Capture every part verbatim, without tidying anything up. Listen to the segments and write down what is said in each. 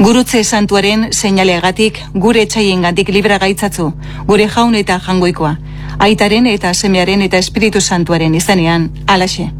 Gurutze santuaren seinaleagatik gure etsaiengandik libra gaitzatzu, gure jaun eta jangoikoa, aitaren eta semearen eta espiritu santuaren izenean, alaxe.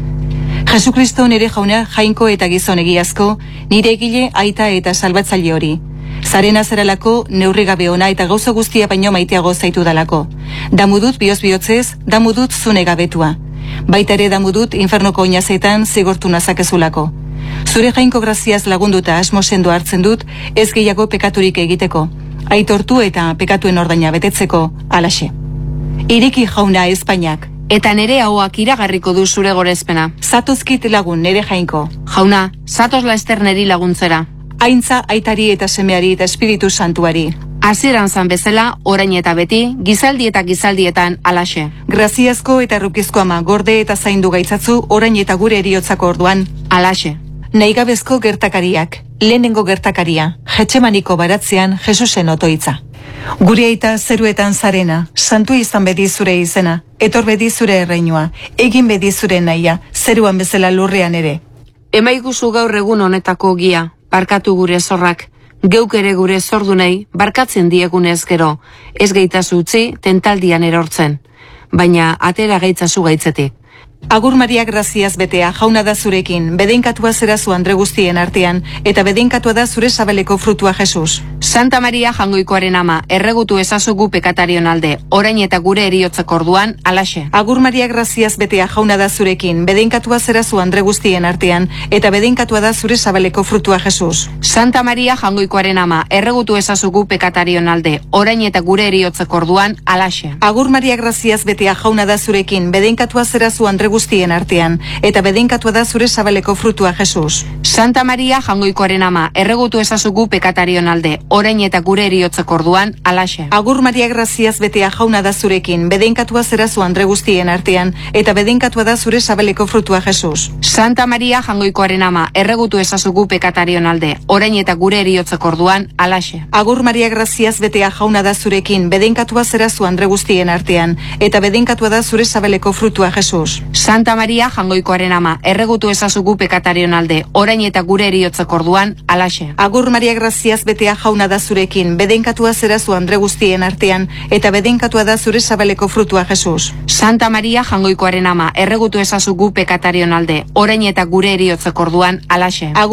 Jesukristo nire jauna jainko eta gizon egiazko, nire egile aita eta salbatzaile hori. Zarena zeralako neurri gabe ona eta gauza guztia baino maiteago zaitu dalako. Damudut bioz bihotzez, damudut zune gabetua. Baita ere damudut infernoko oinazetan zigortu nazakezulako. Zure jainko graziaz lagunduta asmo sendo hartzen dut, ez gehiago pekaturik egiteko. Aitortu eta pekatuen ordaina betetzeko, alaxe. Iriki jauna Espainiak. Eta nere hauak iragarriko du zure gorezpena. Zatozkit lagun nere jainko. Jauna, zatoz laester neri laguntzera. Aintza aitari eta semeari eta espiritu santuari. Hasieran zan bezala, orain eta beti, gizaldi eta gizaldietan alaxe. Graziazko eta errukizko ama gorde eta zaindu gaitzatzu orain eta gure eriotzako orduan. Alaxe. Naigabezko gertakariak, lehenengo gertakaria, Getsemaniko baratzean Jesusen otoitza. Gure aita zeruetan zarena, santu izan bedi zure izena, etor bedi zure erreinua, egin bedi zure nahia, zeruan bezala lurrean ere. Emaiguzu gaur egun honetako gia, barkatu gure zorrak, geuk ere gure zordunei, barkatzen diegunez gero, ez gaitazu utzi tentaldian erortzen, baina atera gaitzazu gaitzetik. Agur Maria graziaz betea jauna da zurekin, bedeinkatua zerazu andre guztien artean, eta bedeinkatua da zure sabaleko frutua Jesus. Santa Maria jangoikoaren ama, erregutu ezazugu pekatarion alde, orain eta gure eriotzeko orduan, alaxe. Agur Maria graziaz betea jauna da zurekin, bedeinkatua zerazu andre guztien artean, eta bedeinkatua da zure sabaleko frutua Jesus. Santa Maria jangoikoaren ama, erregutu ezazugu pekatarion alde, orain eta gure eriotzeko orduan, alaxe. Agur Maria graziaz betea jauna da zurekin, bedeinkatua zerazu andre guztien artean, eta bedeinkatua da zure zabaleko frutua Jesus. Santa Maria jangoikoaren ama, erregutu ezazugu pekatarion alde, orain eta gure eriotzeko orduan, alaxe. Agur Maria graziaz betea jauna da zurekin, bedeinkatua zerazu andre guztien artean, eta bedeinkatua da zure zabaleko frutua Jesus. Santa Maria jangoikoaren ama, erregutu ezazugu pekatarion alde, orain eta gure eriotzeko orduan, alaxe. Agur Maria graziaz betea jauna da zurekin, bedeinkatua zerazu andre guztien artean, eta bedeinkatua da zure zabaleko frutua Jesus. Santa Maria jangoikoaren ama, erregutu ezazugu pekatarion alde, orain eta gure eriotzeko orduan, alaxe. Agur Maria graziaz betea jauna da zurekin, bedeinkatua zerazu andre guztien artean, eta bedeinkatua da zure zabaleko frutua Jesus. Santa Maria jangoikoaren ama, erregutu ezazugu pekatarion alde, orain eta gure eriotzeko orduan, alaxe.